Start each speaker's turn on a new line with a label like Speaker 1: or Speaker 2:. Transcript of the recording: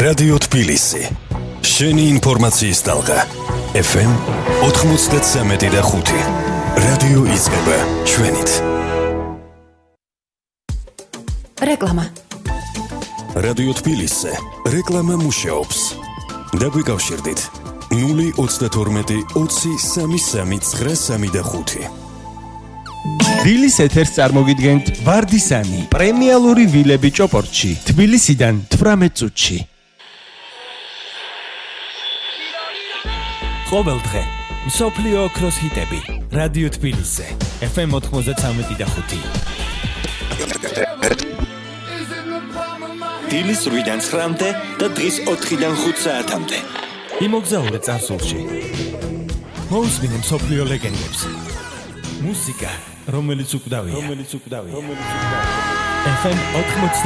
Speaker 1: რადიო თბილისი. შენი ინფორმაციის ტალღა. FM 93.5. რადიო იწყება ჩვენით.
Speaker 2: რეკლამა.
Speaker 1: რადიო თბილისი რეკლამა მუშაობს. დაგვიკავშირდით 032 20 33 935.
Speaker 3: თბილის ეთერს წარმოგიდგენთ ვარდისანი პრემიალური ვილები ჭოპორტში თბილისიდან 18 წუთში.
Speaker 4: ყოველ დღე მსოფლიო ოქროს ჰიტები რადიო თბილისზე FM 93.5.
Speaker 5: დილის 8-დან 9-მდე და დღის 4-დან 5 საათამდე.
Speaker 4: იმოგზაურე წარსულში. მოусმინე მსოფლიო ლეგენდებს. მუსიკა, რომელიც უკვდავია. FM 93.